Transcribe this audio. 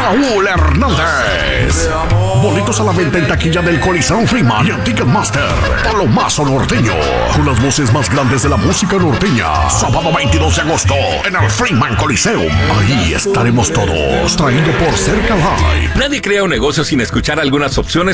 Raúl Hernández. Boletos a la venta en taquilla del Coliseo Freeman y en Ticketmaster. Palomazo Norteño, con las voces más grandes de la música norteña. Sábado 22 de agosto en el Freeman Coliseum. Ahí estaremos todos. Traído por Cerca Live. Nadie crea un negocio sin escuchar algunas opciones